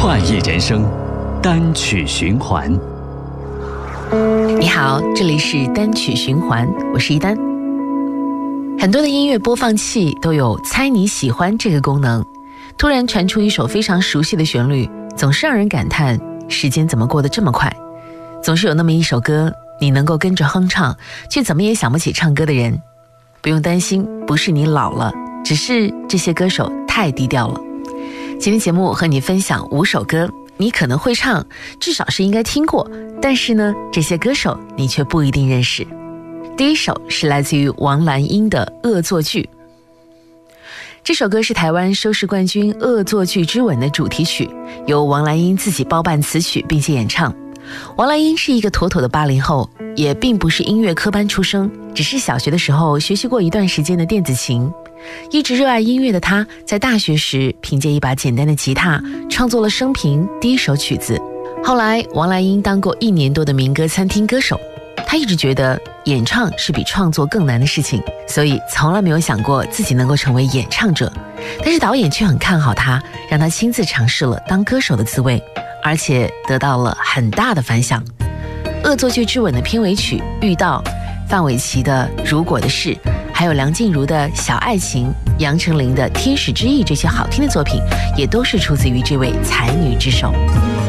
快意人生，单曲循环。 你好，这里是单曲循环，我是一丹。很多的音乐播放器都有猜你喜欢这个功能，突然传出一首非常熟悉的旋律，总是让人感叹时间怎么过得这么快。总是有那么一首歌，你能够跟着哼唱，却怎么也想不起唱歌的人。不用担心，不是你老了，只是这些歌手太低调了。今天节目和你分享5首歌，你可能会唱，至少是应该听过，但是呢，这些歌手你却不一定认识。第一首是来自于王蓝英的《恶作剧》。这首歌是台湾收视冠军《恶作剧之吻》的主题曲，由王蓝英自己包办词曲并且演唱。王蓝英是一个妥妥的80后，也并不是音乐科班出生，只是小学的时候学习过一段时间的电子琴。一直热爱音乐的他，在大学时凭借一把简单的吉他创作了生平第一首曲子。后来王蓝英当过1年多的民歌餐厅歌手，他一直觉得演唱是比创作更难的事情，所以从来没有想过自己能够成为演唱者。但是导演却很看好他，让他亲自尝试了当歌手的滋味，而且得到了很大的反响。《恶作剧之吻》的片尾曲《遇到》，范玮琪的《如果的事》，还有梁静茹的《小爱情》，杨丞琳的《天使之翼》，这些好听的作品也都是出自于这位才女之手。